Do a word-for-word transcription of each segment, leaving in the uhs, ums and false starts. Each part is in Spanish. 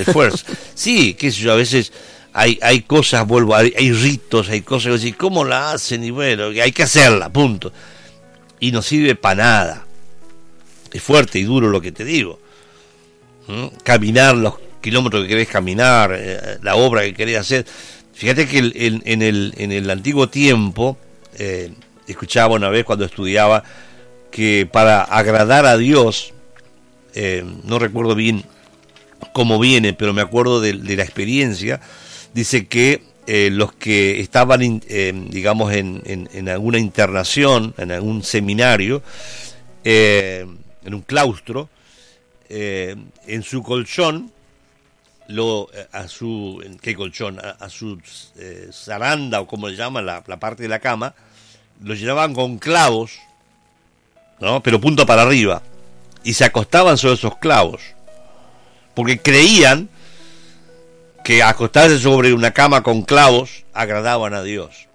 esfuerzo. Sí, qué sé yo, a veces hay hay cosas, vuelvo, hay, hay ritos, hay cosas, que decir, ¿cómo la hacen? Y bueno, hay que hacerla, punto. Y no sirve para nada. Es fuerte y duro lo que te digo. ¿Mm? Caminar los kilómetros que querés caminar, eh, la obra que querés hacer. Fíjate que el, el, en, el, en el antiguo tiempo, eh, escuchaba una vez cuando estudiaba, que para agradar a Dios, eh, no recuerdo bien cómo viene, pero me acuerdo de, de la experiencia, dice que eh, los que estaban, in, eh, digamos, en, en, en alguna internación, en algún seminario, eh, en un claustro, eh, en su colchón, lo a su qué colchón a, a su eh, zaranda, o como le llaman, la, la parte de la cama, lo llenaban con clavos, ¿no? Pero punto para arriba, y se acostaban sobre esos clavos porque creían que acostarse sobre una cama con clavos agradaban a Dios.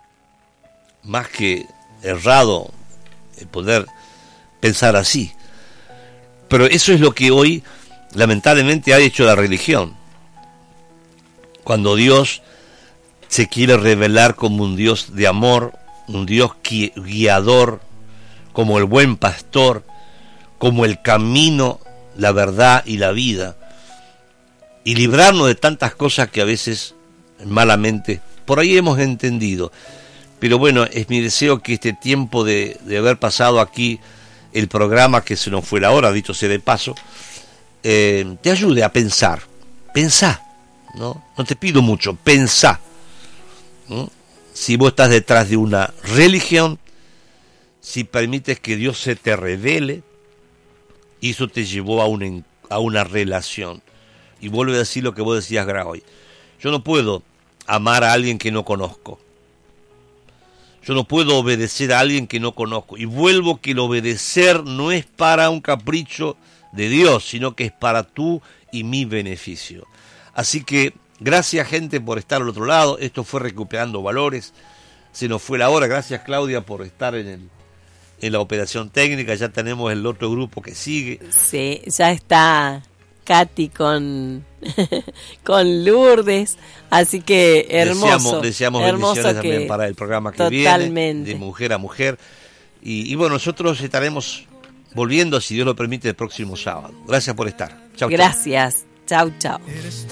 Más que errado poder pensar así, pero eso es lo que hoy lamentablemente ha hecho la religión. Cuando Dios se quiere revelar como un Dios de amor, un Dios guiador, como el buen pastor, como el camino, la verdad y la vida, y librarnos de tantas cosas que a veces malamente por ahí hemos entendido. Pero bueno, es mi deseo que este tiempo de, de haber pasado aquí el programa, que se nos fue la hora, dicho sea de paso, Eh, te ayude a pensar. Pensá, ¿no? No te pido mucho, pensá, ¿no? Si vos estás detrás de una religión, si permites que Dios se te revele, y eso te llevó a una, a una relación. Y vuelvo a decir lo que vos decías, Gra, hoy. Yo no puedo amar a alguien que no conozco. Yo no puedo obedecer a alguien que no conozco. Y vuelvo que el obedecer no es para un capricho de Dios, sino que es para tú y mi beneficio. Así que gracias, gente, por estar al otro lado. Esto fue Recuperando Valores. Se nos fue la hora. Gracias, Claudia, por estar en, el, en la operación técnica. Ya tenemos el otro grupo que sigue. Sí, ya está Katy con, con Lourdes. Así que hermoso. Deseamos, deseamos hermoso bendiciones que, también para el programa que totalmente. viene, de mujer a mujer. Y, y bueno, nosotros estaremos volviendo, si Dios lo permite, el próximo sábado. Gracias por estar. Chau, Gracias. Chau, chau. chau.